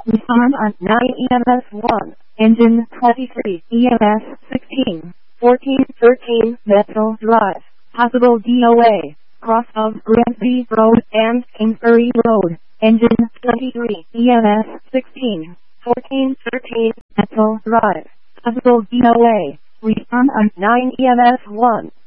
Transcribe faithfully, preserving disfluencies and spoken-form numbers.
Respond on nine E M S one, engine twenty-three, E M S sixteen, fourteen thirteen, Metro Drive, possible D O A, cross of Granby Road and Kingsbury Road, engine twenty-three, E M S sixteen, fourteen thirteen, Metro Drive, possible D O A. Respond on nine E M S one.